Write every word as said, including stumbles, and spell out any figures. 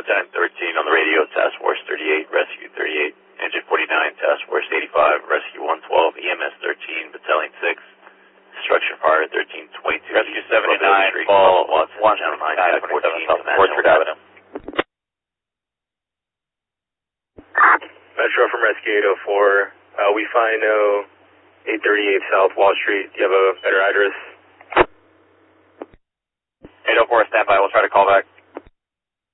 Battalion thirteen on the radio, Task Force thirty-eight, Rescue thirty-eight, Engine forty-nine, Task Force eighty-five, Rescue one twelve, E M S thirteen, Battalion six, Destruction Fire thirteen twenty-two, Rescue seventy-nine, Fall one, Channel nine, Tag fourteen, Orchard Avenue. Metro from Rescue eight oh four, uh, we find no eight thirty-eight South Wall Street. Do you have a better address? eight oh four, stand by, we'll try to call back.